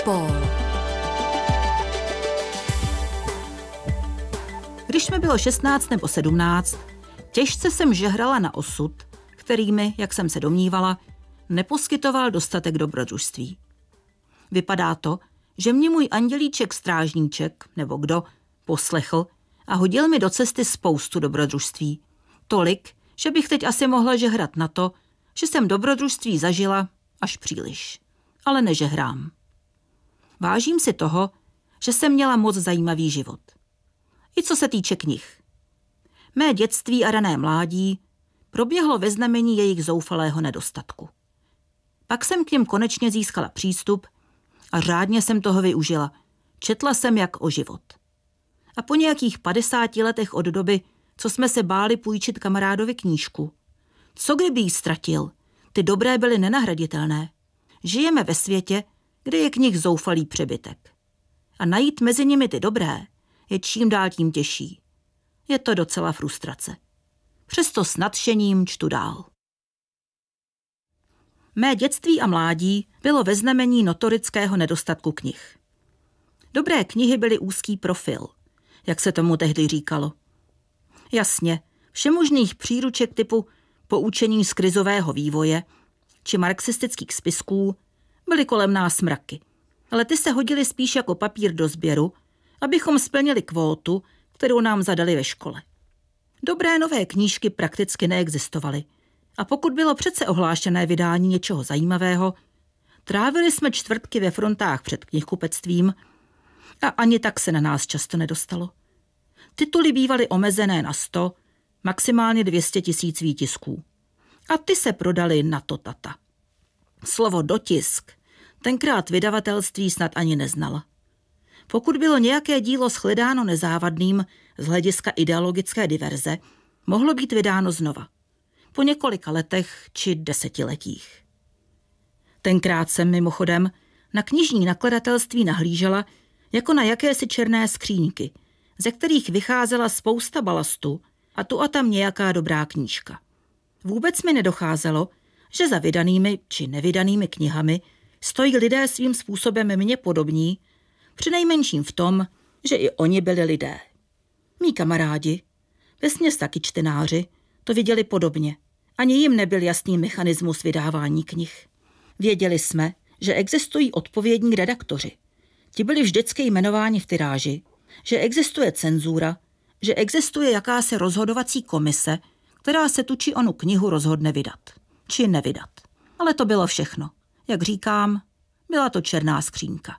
Paul. Když mi bylo 16 nebo 17, těžce jsem žehrala na osud, který mi, jak jsem se domnívala, neposkytoval dostatek dobrodružství. Vypadá to, že mě můj andělíček strážníček, nebo kdo, poslechl a hodil mi do cesty spoustu dobrodružství. Tolik, že bych teď asi mohla žehrat na to, že jsem dobrodružství zažila až příliš. Ale nežehrám. Vážím si toho, že jsem měla moc zajímavý život. I co se týče knih. Mé dětství a rané mládí proběhlo ve znamení jejich zoufalého nedostatku. Pak jsem k něm konečně získala přístup a řádně jsem toho využila. Četla jsem jak o život. A po nějakých 50 letech od doby, co jsme se báli půjčit kamarádovi knížku, co kdyby jí ztratil? Ty dobré byly nenahraditelné. Žijeme ve světě, kde je knih zoufalý přebytek. A najít mezi nimi ty dobré je čím dál tím těžší. Je to docela frustrace. Přesto s nadšením čtu dál. Mé dětství a mládí bylo ve znamení notorického nedostatku knih. Dobré knihy byly úzký profil, jak se tomu tehdy říkalo. Jasně, všemožných příruček typu poučení z krizového vývoje či marxistických spisků byly kolem nás mraky, ale ty se hodily spíš jako papír do sběru, abychom splnili kvótu, kterou nám zadali ve škole. Dobré nové knížky prakticky neexistovaly a pokud bylo přece ohlášené vydání něčeho zajímavého, trávili jsme čtvrtky ve frontách před knihkupectvím a ani tak se na nás často nedostalo. Tituly bývaly omezené na 100, maximálně 200 000 výtisků. A ty se prodaly na to tata. Slovo dotisk tenkrát vydavatelství snad ani neznala. Pokud bylo nějaké dílo shledáno nezávadným z hlediska ideologické diverze, mohlo být vydáno znova. Po několika letech či desetiletích. Tenkrát jsem mimochodem na knižní nakladatelství nahlížela jako na jakési černé skříňky, ze kterých vycházela spousta balastu a tu a tam nějaká dobrá knížka. Vůbec mi nedocházelo, že za vydanými či nevydanými knihami stojí lidé svým způsobem mně podobní, přinejmenším v tom, že i oni byli lidé. Mí kamarádi, vesměs taky čtenáři, to viděli podobně. Ani jim nebyl jasný mechanismus vydávání knih. Věděli jsme, že existují odpovědní redaktoři. Ti byli vždycky jmenováni v tiráži, že existuje cenzura, že existuje jakási rozhodovací komise, která se tu či onu knihu rozhodne vydat. Či nevydat. Ale to bylo všechno. Jak říkám, byla to černá skřínka.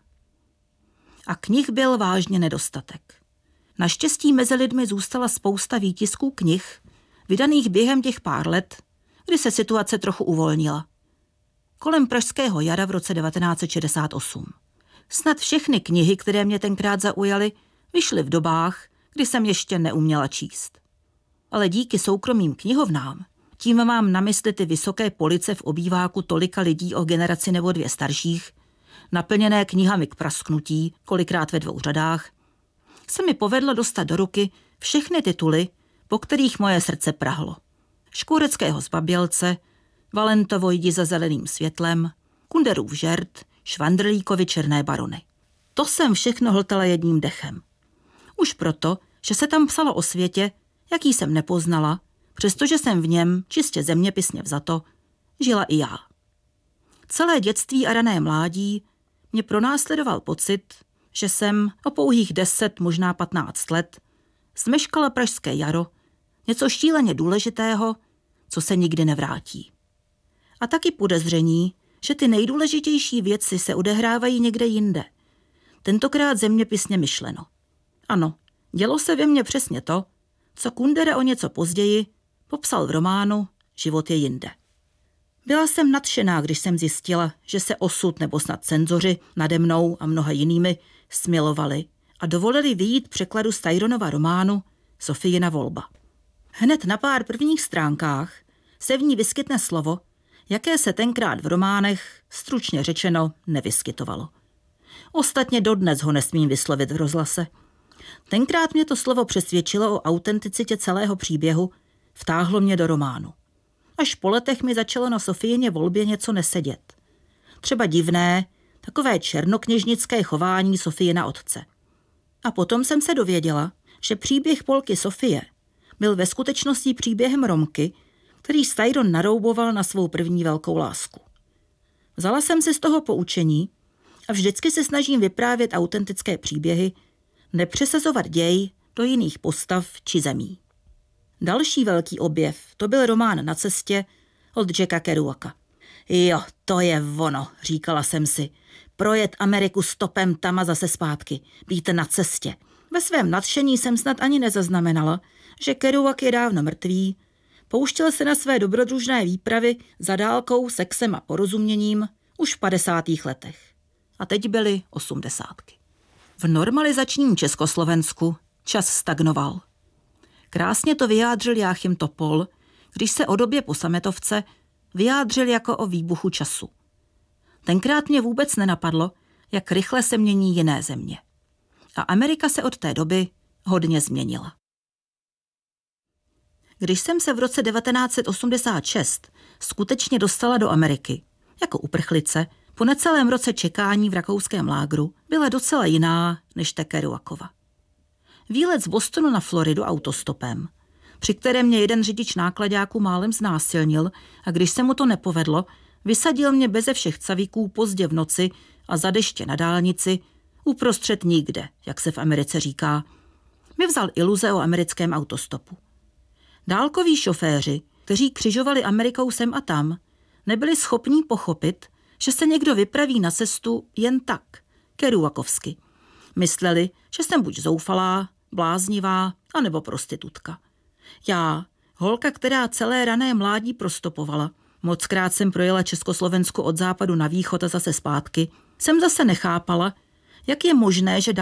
A knih byl vážně nedostatek. Naštěstí mezi lidmi zůstala spousta výtisků knih, vydaných během těch pár let, kdy se situace trochu uvolnila. Kolem pražského jara v roce 1968. Snad všechny knihy, které mě tenkrát zaujaly, vyšly v dobách, kdy jsem ještě neuměla číst. Ale díky soukromým knihovnám, tím mám na mysli ty vysoké police v obýváku tolika lidí o generaci nebo 2 starších, naplněné knihami k prasknutí, kolikrát ve 2 řadách, se mi povedlo dostat do ruky všechny tituly, po kterých moje srdce prahlo. Škůreckého Zbabělce, Valentovo Jdi za zeleným světlem, Kunderův žert, Švandrlíkovi Černé barony. To jsem všechno hltala jedním dechem. Už proto, že se tam psalo o světě, jaký jsem nepoznala, přestože jsem v něm, čistě zeměpisně vzato, žila i já. Celé dětství a rané mládí mě pronásledoval pocit, že jsem o pouhých 10, možná 15 let zmeškala pražské jaro, něco šíleně důležitého, co se nikdy nevrátí. A taky podezření, že ty nejdůležitější věci se odehrávají někde jinde. Tentokrát zeměpisně myšleno. Ano, dělo se ve mně přesně to, co Kundera o něco později popsal v románu Život je jinde. Byla jsem nadšená, když jsem zjistila, že se osud nebo snad cenzoři nade mnou a mnoha jinými smilovali a dovolili vyjít překladu z Tyronova románu Sofijina volba. Hned na pár prvních stránkách se v ní vyskytne slovo, jaké se tenkrát v románech, stručně řečeno, nevyskytovalo. Ostatně dodnes ho nesmím vyslovit v rozhlase. Tenkrát mě to slovo přesvědčilo o autenticitě celého příběhu, vtáhlo mě do románu. Až po letech mi začalo na Sofijině volbě něco nesedět. Třeba divné, Takové černokněžnické chování Sofijina otce. A potom jsem se dověděla, že příběh Polky Sofie byl ve skutečnosti příběhem Romky, který Styron narouboval na svou první velkou lásku. Vzala jsem si z toho poučení a vždycky se snažím vyprávět autentické příběhy, nepřesazovat děj do jiných postav či zemí. Další velký objev, to byl román Na cestě od Jacka Kerouaka. Jo, to je ono, říkala jsem si. Projet Ameriku stopem tam a zase zpátky, být na cestě. Ve svém nadšení jsem snad ani nezaznamenala, že Kerouak je dávno mrtvý, pouštěl se na své dobrodružné výpravy za dálkou, sexem a porozuměním už v 50. letech. A teď byly 80. V normalizačním Československu čas stagnoval. Krásně to vyjádřil Jáchym Topol, když se o době po sametovce vyjádřil jako o výbuchu času. Tenkrát mě vůbec nenapadlo, jak rychle se mění jiné země. A Amerika se od té doby hodně změnila. Když jsem se v roce 1986 skutečně dostala do Ameriky, jako uprchlice, po necelém roce čekání v rakouském lágru, byla docela jiná než ta Kerouakova. Výlet z Bostonu na Floridu autostopem, při kterém mě jeden řidič náklaďáku málem znásilnil a když se mu to nepovedlo, vysadil mě beze všech cavíků pozdě v noci a za deště na dálnici, uprostřed nikde, jak se v Americe říká, mi vzal iluze o americkém autostopu. Dálkoví šoféři, kteří křižovali Amerikou sem a tam, nebyli schopní pochopit, že se někdo vypraví na cestu jen tak, kerouakovsky. Mysleli, že jsem buď zoufalá, bláznivá, anebo prostitutka. Já, holka, která celé rané mládí prostopovala, mockrát jsem projela Československu od západu na východ a zase zpátky, jsem zase nechápala, jak je možné, že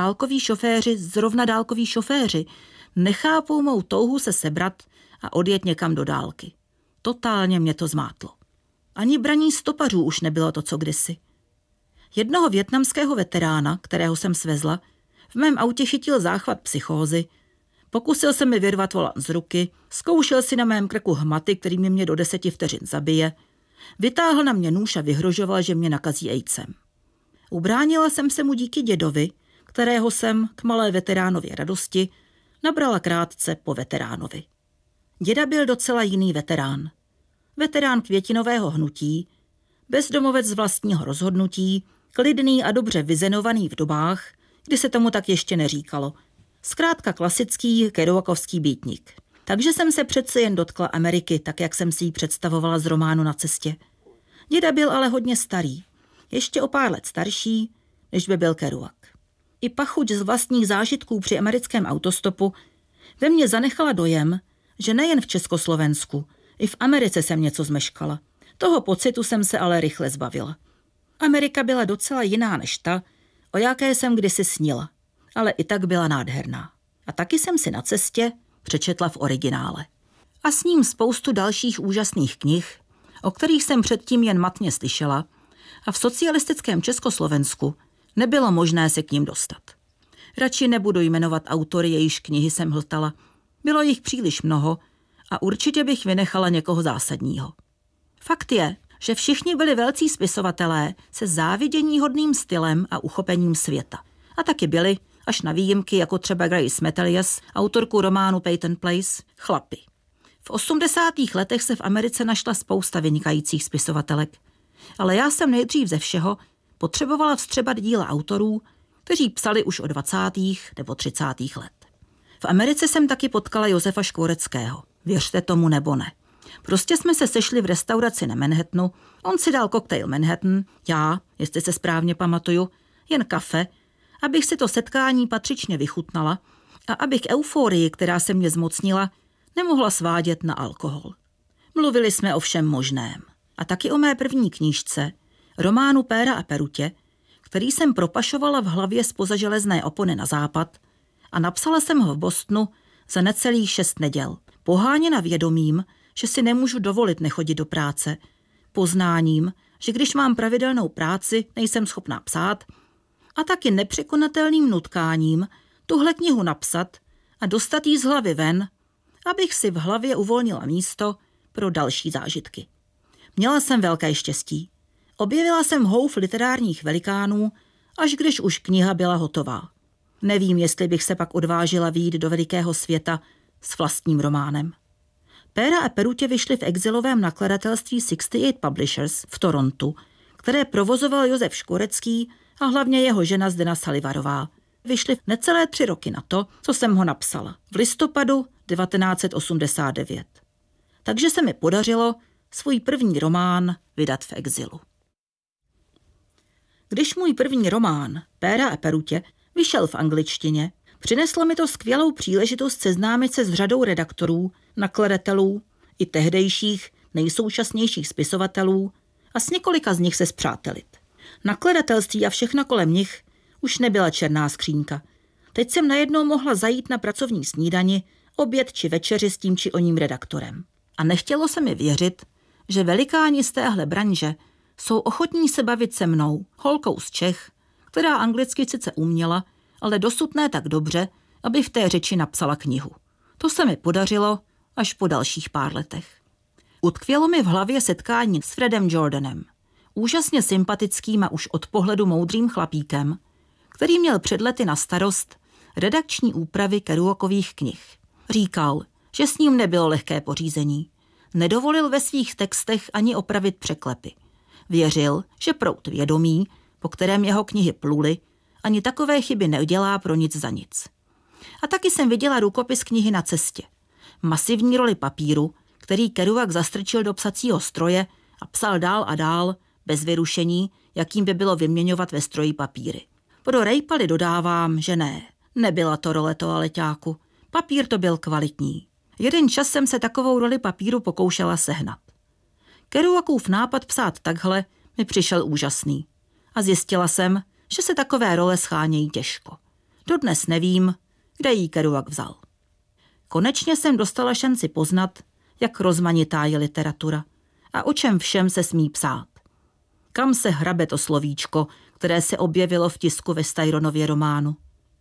zrovna dálkoví šoféři, nechápou mou touhu se sebrat a odjet někam do dálky. Totálně mě to zmátlo. Ani braní stopařů už nebylo to, co kdysi. Jednoho vietnamského veterána, kterého jsem svezla, v mém autě chytil záchvat psychózy, pokusil se mi vyrvat volant z ruky, zkoušel si na mém krku hmaty, kterými mě do 10 vteřin zabije, vytáhl na mě nůž a vyhrožoval, že mě nakazí AIDSem. Ubránila jsem se mu díky dědovi, kterého jsem k malé veteránově radosti nabrala krátce po veteránovi. Děda byl docela jiný veterán. Veterán květinového hnutí, bezdomovec z vlastního rozhodnutí, klidný a dobře vyzenovaný v dobách, kdy se tomu tak ještě neříkalo. Zkrátka klasický kerouakovský býtník. Takže jsem se přece jen dotkla Ameriky, tak jak jsem si ji představovala z románu Na cestě. Děda byl ale hodně starý, ještě o pár let starší, než by byl Kerouak. I pachuť z vlastních zážitků při americkém autostopu ve mně zanechala dojem, že nejen v Československu, i v Americe jsem něco zmeškala. Toho pocitu jsem se ale rychle zbavila. Amerika byla docela jiná než ta, o jaké jsem kdysi snila, ale i tak byla nádherná. A taky jsem si Na cestě přečetla v originále. A s ním spoustu dalších úžasných knih, o kterých jsem předtím jen matně slyšela, a v socialistickém Československu nebylo možné se k ním dostat. Radši nebudu jmenovat autory, jejichž knihy jsem hltala. Bylo jich příliš mnoho a určitě bych vynechala někoho zásadního. Fakt je, že všichni byli velcí spisovatelé se záviděníhodným stylem a uchopením světa. A taky byli, až na výjimky, jako třeba Grace Metelius, autorku románu Peyton Place, chlapi. V 80. letech se v Americe našla spousta vynikajících spisovatelek, ale já jsem nejdřív ze všeho potřebovala vstřebat díla autorů, kteří psali už od 20. nebo 30. let. V Americe jsem taky potkala Josefa Škvoreckého. Věřte tomu nebo ne. Prostě jsme se sešli v restauraci na Manhattanu, on si dal koktejl Manhattan, já, jestli se správně pamatuju, jen kafe, abych si to setkání patřičně vychutnala a abych euforii, která se mě zmocnila, nemohla svádět na alkohol. Mluvili jsme o všem možném. A taky o mé první knížce, románu Péra a Perutě, který jsem propašovala v hlavě zpoza železné opony na západ a napsala jsem ho v Bostonu za necelých 6 neděl, poháněna vědomím, že si nemůžu dovolit nechodit do práce, poznáním, že když mám pravidelnou práci, nejsem schopná psát, a taky nepřekonatelným nutkáním tuhle knihu napsat a dostat jí z hlavy ven, abych si v hlavě uvolnila místo pro další zážitky. Měla jsem velké štěstí. Objevila jsem houf literárních velikánů, až když už kniha byla hotová. Nevím, jestli bych se pak odvážila vyjít do velikého světa s vlastním románem. Péra a Perutě vyšly v exilovém nakladatelství 68 Publishers v Torontu, které provozoval Josef Škorecký a hlavně jeho žena Zdena Salivarová. Vyšly necelé 3 roky na to, co jsem ho napsala, v listopadu 1989. Takže se mi podařilo svůj první román vydat v exilu. Když můj první román Péra a Perutě vyšel v angličtině, přineslo mi to skvělou příležitost seznámit se s řadou redaktorů, nakladatelů i tehdejších nejsoučasnějších spisovatelů a s několika z nich se spřátelit. Nakladatelství a všechno kolem nich už nebyla černá skřínka. Teď jsem najednou mohla zajít na pracovní snídani, oběd či večeři s tím či oním redaktorem. A nechtělo se mi věřit, že velikáni z téhle branže jsou ochotní se bavit se mnou, holkou z Čech, která anglicky sice uměla, ale dosud ne tak dobře, aby v té řeči napsala knihu. To se mi podařilo až po dalších pár letech. Utkvělo mi v hlavě setkání s Fredem Jordanem, úžasně sympatickým a už od pohledu moudrým chlapíkem, který měl před lety na starost redakční úpravy Kerouakových knih. Říkal, že s ním nebylo lehké pořízení. Nedovolil ve svých textech ani opravit překlepy. Věřil, že proud vědomí, po kterém jeho knihy pluly, ani takové chyby neudělá pro nic za nic. A taky jsem viděla rukopis knihy Na cestě. Masivní roli papíru, který Kerouac zastrčil do psacího stroje a psal dál a dál, bez vyrušení, jakým by bylo vyměňovat ve stroji papíry. Pro rejpaly dodávám, že ne. Nebyla to role toaleťáku. Papír to byl kvalitní. Jeden čas jsem se takovou roli papíru pokoušela sehnat. Kerouacův nápad psát takhle mi přišel úžasný. A zjistila jsem, že se takové role schánějí těžko. Dodnes nevím, kde jí Kerouac vzal. Konečně jsem dostala šanci poznat, jak rozmanitá je literatura a o čem všem se smí psát. Kam se hrabe to slovíčko, které se objevilo v tisku ve Styronově románu.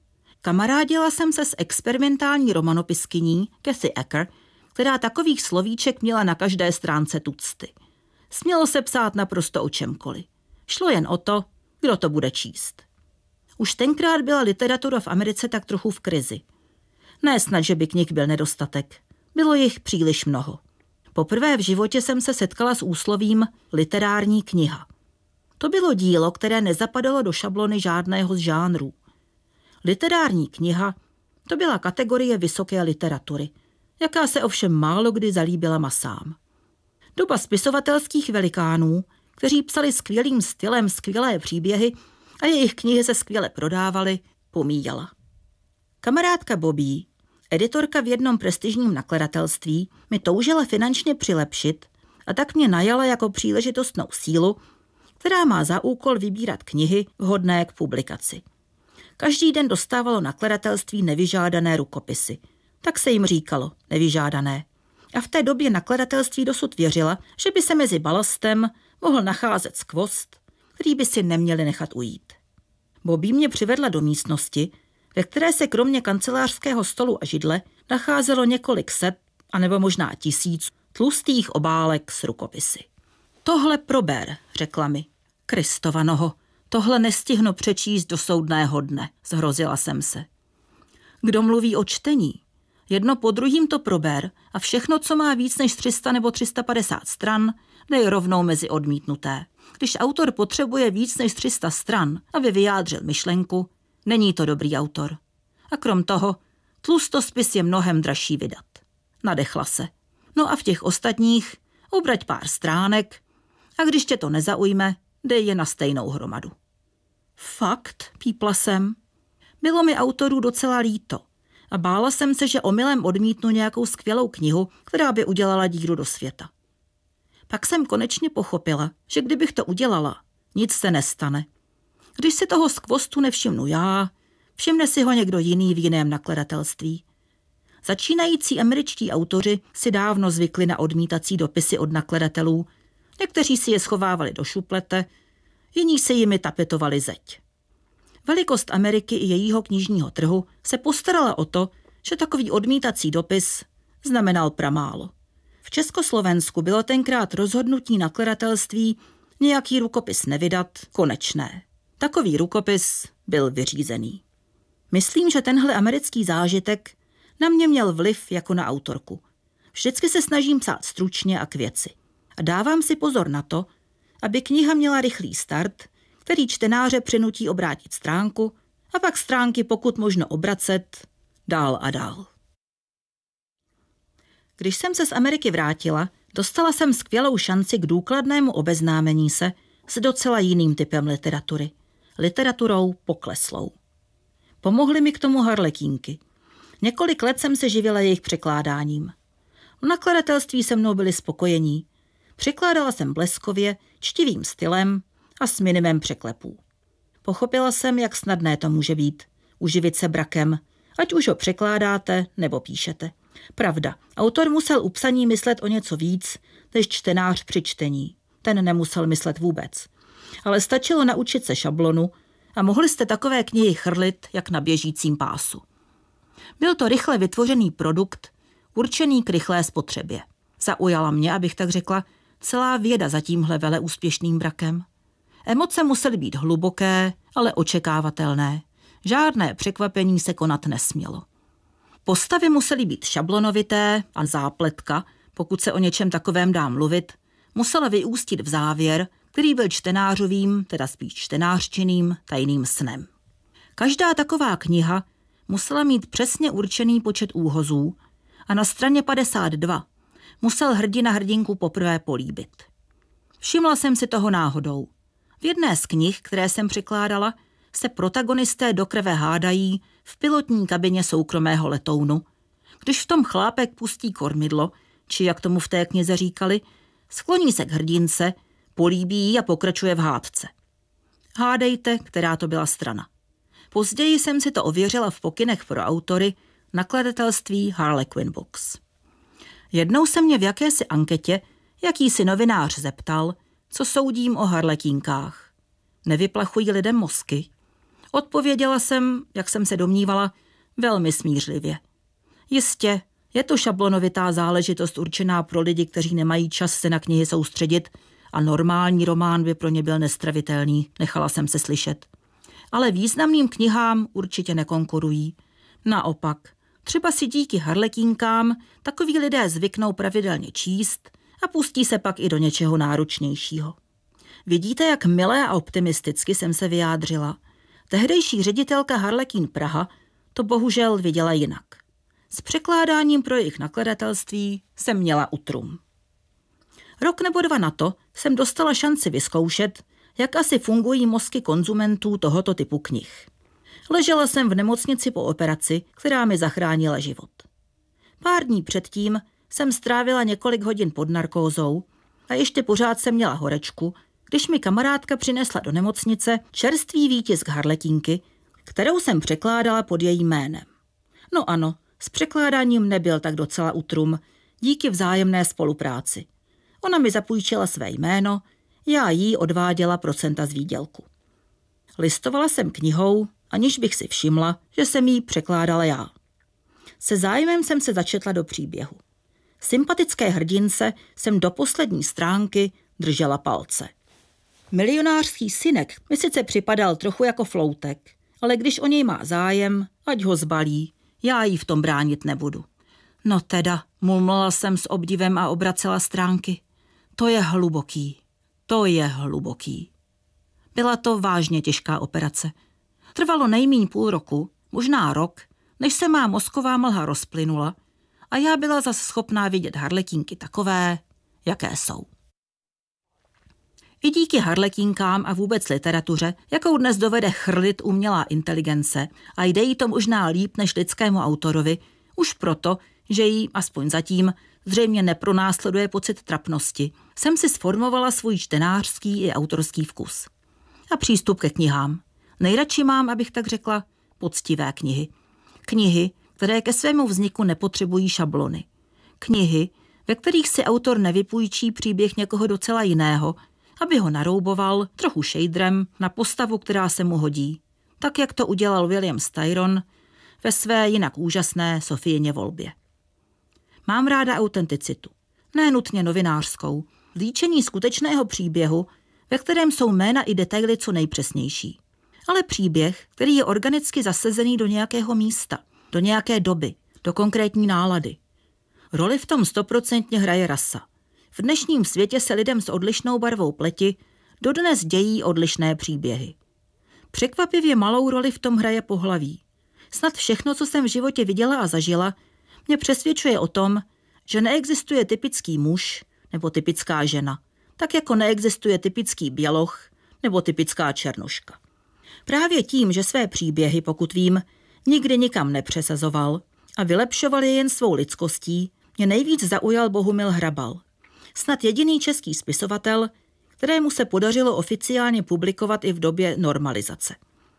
Kamarádila jsem se s experimentální romanopiskyní Cathy Acker, která takových slovíček měla na každé stránce tucty. Smělo se psát naprosto o čemkoliv. Šlo jen o to, kdo to bude číst. Už tenkrát byla literatura v Americe tak trochu v krizi. Ne snad, že by knih byl nedostatek. Bylo jich příliš mnoho. Poprvé v životě jsem se setkala s úslovím literární kniha. To bylo dílo, které nezapadalo do šablony žádného z žánrů. Literární kniha, to byla kategorie vysoké literatury, jaká se ovšem málo kdy zalíbila masám. Doba spisovatelských velikánů, kteří psali skvělým stylem skvělé příběhy a jejich knihy se skvěle prodávaly, pomíjela. Kamarádka Bobby, editorka v jednom prestižním nakladatelství, mi toužila finančně přilepšit a tak mě najala jako příležitostnou sílu, která má za úkol vybírat knihy vhodné k publikaci. Každý den dostávalo nakladatelství nevyžádané rukopisy. Tak se jim říkalo, nevyžádané. A v té době nakladatelství dosud věřila, že by se mezi balastem mohl nacházet skvost, který by si neměli nechat ujít. Bobby mě přivedla do místnosti, ve které se kromě kancelářského stolu a židle nacházelo několik set, anebo možná 1000 tlustých obálek s rukopisy. Tohle prober, řekla mi. Kristova noho, tohle nestihnu přečíst do soudného dne, zhrozila jsem se. Kdo mluví o čtení? Jedno po druhým to prober a všechno, co má víc než 300 nebo 350 stran, dej rovnou mezi odmítnuté. Když autor potřebuje víc než 300 stran, aby vyjádřil myšlenku, není to dobrý autor. A krom toho, tlustospis je mnohem dražší vydat. Nadechla se. No a v těch ostatních obrať pár stránek a když tě to nezaujme, dej je na stejnou hromadu. Fakt, pípla jsem. Bylo mi autorů docela líto a bála jsem se, že omylem odmítnu nějakou skvělou knihu, která by udělala díru do světa. Pak jsem konečně pochopila, že kdybych to udělala, nic se nestane. Když si toho skvostu nevšimnu já, všimne si ho někdo jiný v jiném nakladatelství. Začínající američtí autoři si dávno zvykli na odmítací dopisy od nakladatelů, někteří si je schovávali do šuplete, jiní si jimi tapetovali zeď. Velikost Ameriky i jejího knižního trhu se postarala o to, že takový odmítací dopis znamenal pramálo. V Československu bylo tenkrát rozhodnutí nakladatelství Nějaký rukopis nevydat, konečné. Takový rukopis byl vyřízený. Myslím, že tenhle americký zážitek na mě měl vliv jako na autorku. Vždycky se snažím psát stručně a k věci. A dávám si pozor na to, aby kniha měla rychlý start, který čtenáře přinutí obrátit stránku a pak stránky pokud možno obracet dál a dál. Když jsem se z Ameriky vrátila, dostala jsem skvělou šanci k důkladnému obeznámení se s docela jiným typem literatury. Literaturou pokleslou. Pomohly mi k tomu harlekínky. Několik let jsem se živila jejich překládáním. V nakladatelství se mnou byli spokojení. Překládala jsem bleskově, čtivým stylem a s minimem překlepů. Pochopila jsem, jak snadné to může být. Uživit se brakem, ať už ho překládáte nebo píšete. Pravda, autor musel u psaní myslet o něco víc, než čtenář při čtení. Ten nemusel myslet vůbec. Ale stačilo naučit se šablonu a mohli jste takové knihy chrlit, jak na běžícím pásu. Byl to rychle vytvořený produkt, určený k rychlé spotřebě. Zaujala mě, abych tak řekla, celá věda za tímhle veleúspěšným brakem. Emoce musely být hluboké, ale očekávatelné. Žádné překvapení se konat nesmělo. Postavy musely být šablonovité a zápletka, pokud se o něčem takovém dá mluvit, musela vyústit v závěr, který byl čtenářovým, teda spíš čtenářčiným, tajným snem. Každá taková kniha musela mít přesně určený počet úhozů a na straně 52 musel hrdina hrdinku poprvé políbit. Všimla jsem si toho náhodou. V jedné z knih, které jsem překládala, se protagonisté do krve hádají v pilotní kabině soukromého letounu. Když v tom chlápek pustí kormidlo, či jak tomu v té knize říkali, skloní se k hrdince, políbí ji a pokračuje v hádce. Hádejte, která to byla strana. Později jsem si to ověřila v pokynech pro autory nakladatelství Harlequin Books. Jednou se mě v jakési anketě jakýsi novinář zeptal, co soudím o harlekínkách. Nevyplachují lidem mozky? Odpověděla jsem, jak jsem se domnívala, velmi smířlivě. Jistě, je to šablonovitá záležitost určená pro lidi, kteří nemají čas se na knihy soustředit a normální román by pro ně byl nestravitelný, nechala jsem se slyšet. Ale významným knihám určitě nekonkurují. Naopak, třeba si díky harlekínkám takoví lidé zvyknou pravidelně číst a pustí se pak i do něčeho náročnějšího. Vidíte, jak milé a optimisticky jsem se vyjádřila. Tehdejší ředitelka Harlekin Praha to bohužel viděla jinak. S překládáním pro jejich nakladatelství jsem měla utrum. Rok nebo dva na to jsem dostala šanci vyzkoušet, jak asi fungují mozky konzumentů tohoto typu knih. Ležela jsem v nemocnici po operaci, která mi zachránila život. Pár dní předtím jsem strávila několik hodin pod narkózou a ještě pořád jsem měla horečku, když mi kamarádka přinesla do nemocnice čerstvý výtisk harletínky, kterou jsem překládala pod jejím jménem. No ano, s překládáním nebyl tak docela utrum, díky vzájemné spolupráci. Ona mi zapůjčila své jméno, já jí odváděla procenta z výdělku. Listovala jsem knihou, aniž bych si všimla, že jsem jí překládala já. Se zájmem jsem se začetla do příběhu. Sympatické hrdince jsem do poslední stránky držela palce. Milionářský synek mi sice připadal trochu jako floutek, ale když o něj má zájem, ať ho zbalí, já jí v tom bránit nebudu. No teda, murmlala jsem s obdivem a obracela stránky. To je hluboký, to je hluboký. Byla to vážně těžká operace. Trvalo nejmíň půl roku, možná rok, než se má mozková mlha rozplynula a já byla zas schopná vidět harlekínky takové, jaké jsou. I díky harlekínkám a vůbec literatuře, jakou dnes dovede chrlit umělá inteligence a jde jí to možná líp než lidskému autorovi, už proto, že jí, aspoň zatím, zřejmě nepronásleduje pocit trapnosti, jsem si sformovala svůj čtenářský i autorský vkus. A přístup ke knihám. Nejradši mám, abych tak řekla, poctivé knihy. Knihy, které ke svému vzniku nepotřebují šablony. Knihy, ve kterých si autor nevypůjčí příběh někoho docela jiného, aby ho narouboval trochu šejdrem na postavu, která se mu hodí, tak jak to udělal William Styron ve své jinak úžasné Sophiině volbě. Mám ráda autenticitu, ne nutně novinářskou, líčení skutečného příběhu ve kterém jsou jména i detaily co nejpřesnější. Ale příběh, který je organicky zasazený do nějakého místa, do nějaké doby, do konkrétní nálady. Roli v tom 100% hraje rasa. V dnešním světě se lidem s odlišnou barvou pleti dodnes dějí odlišné příběhy. Překvapivě malou roli v tom hraje pohlaví. Snad všechno, co jsem v životě viděla a zažila, mě přesvědčuje o tom, že neexistuje typický muž nebo typická žena, tak jako neexistuje typický běloch nebo typická černoška. Právě tím, že své příběhy, pokud vím, nikdy nikam nepřesazoval a vylepšoval je jen svou lidskostí, mě nejvíc zaujal Bohumil Hrabal. Snad jediný český spisovatel, kterému se podařilo oficiálně publikovat i v době normalizace.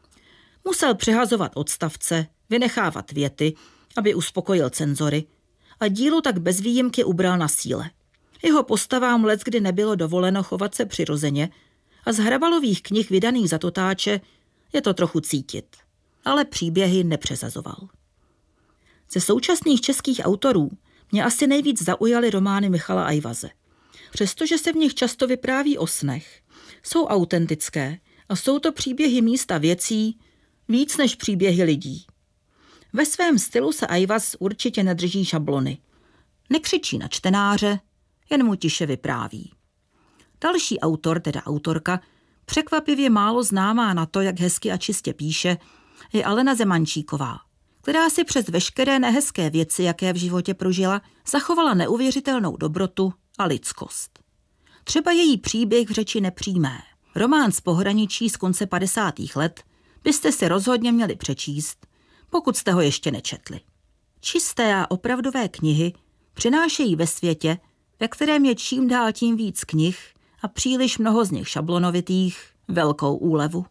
Musel přehazovat odstavce, vynechávat věty, aby uspokojil cenzory, a dílu tak bez výjimky ubral na síle. Jeho postavám leckdy nebylo dovoleno chovat se přirozeně a z Hrabalových knih vydaných za totáče je to trochu cítit, ale příběhy nepřesazoval. Ze současných českých autorů mě asi nejvíc zaujaly romány Michala Ajvaze. Přestože se v nich často vypráví o snech, jsou autentické a jsou to příběhy míst a věcí víc než příběhy lidí. Ve svém stylu se Ajvaz určitě nedrží šablony. Nekřičí na čtenáře, jen mu tiše vypráví. Další autor, teda autorka, překvapivě málo známá na to, jak hezky a čistě píše, je Alena Zemančíková, která si přes veškeré nehezké věci, jaké v životě prožila, zachovala neuvěřitelnou dobrotu a lidskost. Třeba její příběh v řeči nepřímé, román z pohraničí z konce 50. let, byste si rozhodně měli přečíst, pokud jste ho ještě nečetli. Čisté a opravdové knihy přinášejí ve světě, ve kterém je čím dál tím víc knih a příliš mnoho z nich šablonovitých, velkou úlevu.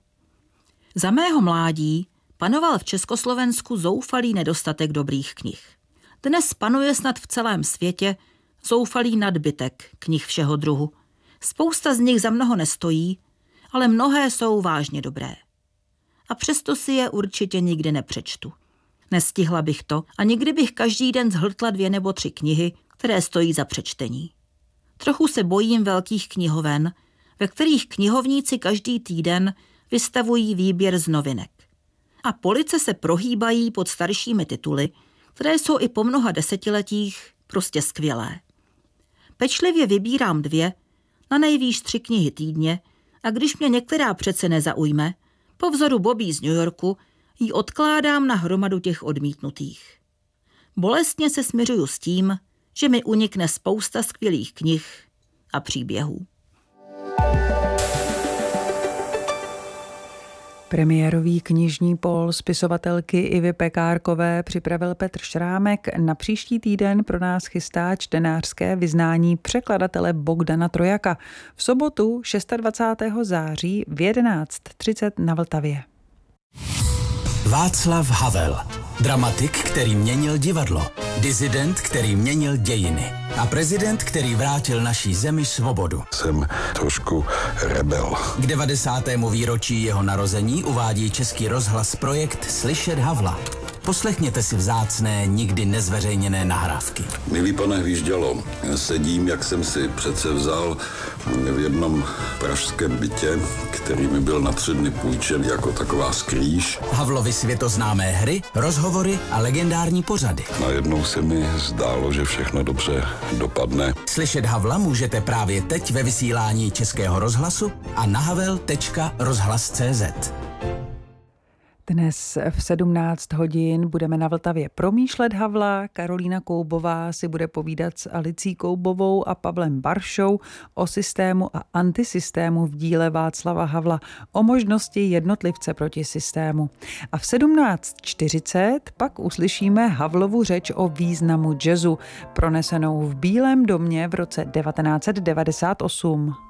Za mého mládí panoval v Československu zoufalý nedostatek dobrých knih. Dnes panuje snad v celém světě zoufalý nadbytek knih všeho druhu. Spousta z nich za mnoho nestojí, ale mnohé jsou vážně dobré. A přesto si je určitě nikdy nepřečtu. Nestihla bych to a nikdy bych každý den zhltla 2 nebo 3 knihy, které stojí za přečtení. Trochu se bojím velkých knihoven, ve kterých knihovníci každý týden vystavují výběr z novinek. A police se prohýbají pod staršími tituly, které jsou i po mnoha desetiletích prostě skvělé. Pečlivě vybírám 2, na nejvýš 3 knihy týdně a když mě některá přece nezaujme, po vzoru Bobby z New Yorku ji odkládám na hromadu těch odmítnutých. Bolestně se smiřuju s tím, že mi unikne spousta skvělých knih a příběhů. Premiérový knižní pól spisovatelky Ivy Pekárkové připravil Petr Šrámek. Na příští týden pro nás chystá čtenářské vyznání překladatele Bogdana Trojaka v sobotu 26. září v 11:30 na Vltavě. Václav Havel. Dramatik, který měnil divadlo. Disident, který měnil dějiny. A prezident, který vrátil naší zemi svobodu. Jsem trošku rebel. K 90. výročí jeho narození uvádí Český rozhlas projekt Slyšet Havla. Poslechněte si vzácné, nikdy nezveřejněné nahrávky. Milý pane Hvíždělo, sedím, jak jsem si přece vzal, v jednom pražském bytě, který mi byl na 3 dny půjčen jako taková skrýž. Havlovy světoznámé hry, rozhovory a legendární pořady. Najednou se mi zdálo, že všechno dobře dopadne. Slyšet Havla můžete právě teď ve vysílání Českého rozhlasu a na havel.rozhlas.cz. Dnes v 17 hodin budeme na Vltavě promýšlet Havla. Karolína Koubová si bude povídat s Alicí Koubovou a Pavlem Baršou o systému a antisystému v díle Václava Havla, o možnosti jednotlivce proti systému. A v 17:40 pak uslyšíme Havlovu řeč o významu jazzu, pronesenou v Bílém domě v roce 1998.